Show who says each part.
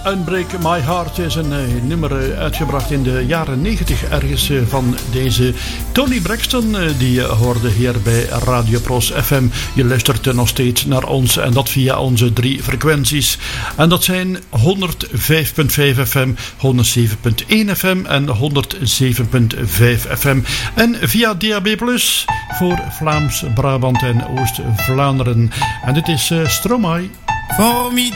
Speaker 1: Unbreak My Heart is een nummer uitgebracht in de jaren 90 ergens van deze Tony Braxton. Die hoorde hier bij Radio Pros FM. Je luistert nog steeds naar ons en dat via onze 3 frequenties. En dat zijn 105.5 FM, 107.1 FM en 107.5 FM. En via DAB+ voor Vlaams, Brabant en Oost-Vlaanderen. En dit is Stromae.
Speaker 2: Formidable.